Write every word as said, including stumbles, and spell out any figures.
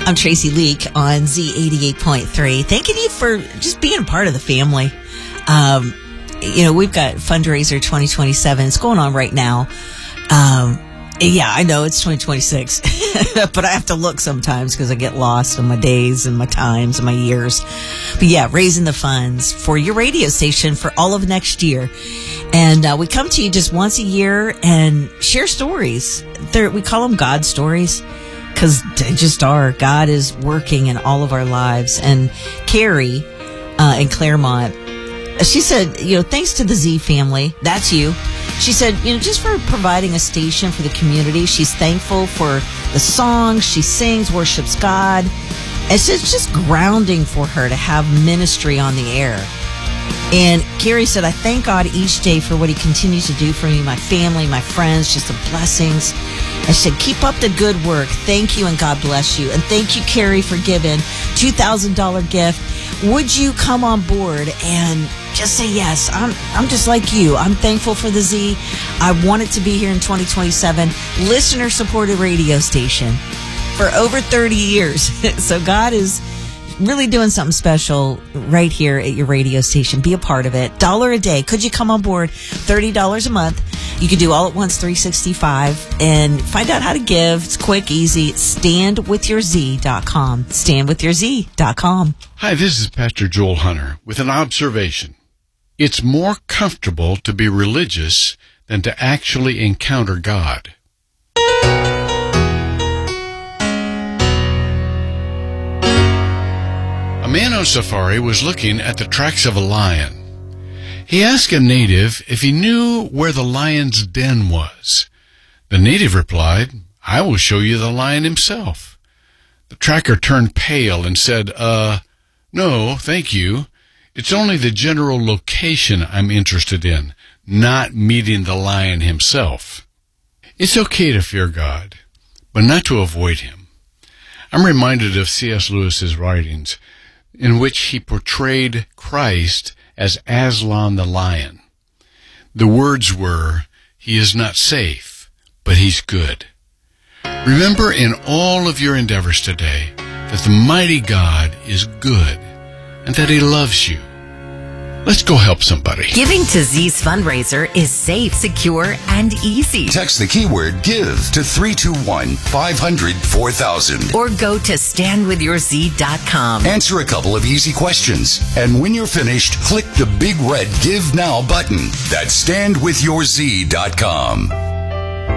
I'm Tracy Leak on Z eighty-eight point three. Thanking you for just being a part of the family. Um, you know, we've got fundraiser twenty twenty-seven. It's going on right now. Um, yeah, I know it's twenty twenty-six, but I have to look sometimes because I get lost in my days and my times and my years. But yeah, raising the funds for your radio station for all of next year. And uh, we come to you just once a year and share stories. They're, we call them God stories because they just are. God is working in all of our lives. And Carrie uh, in Claremont, she said, you know, thanks to the Z family, that's you. She said, you know, just for providing a station for the community. She's thankful for the songs she sings, worships God. It's just, just grounding for her to have ministry on the air. And Carrie said, I thank God each day for what he continues to do for me, my family, my friends, just the blessings. I said, keep up the good work. Thank you and God bless you. And thank you, Carrie, for giving two thousand dollars gift. Would you come on board and just say yes? I'm I'm just like you. I'm thankful for the Z. I want it to be here in twenty twenty-seven. Listener-supported radio station for over thirty years. So God is really doing something special right here at your radio station. Be a part of it. Dollar a day. Could you come on board? thirty dollars a month. You could do all at once, three sixty-five, and find out how to give. It's quick, easy. stand with your z dot com. stand with your z dot com. Hi, this is Pastor Joel Hunter with an observation. It's more comfortable to be religious than to actually encounter God. A man on safari was looking at the tracks of a lion. He asked a native if he knew where the lion's den was. The native replied, I will show you the lion himself. The tracker turned pale and said, uh, no, thank you. It's only the general location I'm interested in, not meeting the lion himself. It's okay to fear God, but not to avoid him. I'm reminded of C S Lewis's writings, in which he portrayed Christ as Aslan the lion. The words were, he is not safe, but he's good. Remember in all of your endeavors today that the mighty God is good and that he loves you. Let's go help somebody. Giving to Z's fundraiser is safe, secure, and easy. Text the keyword GIVE to three two one, five hundred, four thousand. Or go to stand with your z dot com. Answer a couple of easy questions. And when you're finished, click the big red Give Now button. That's stand with your z dot com.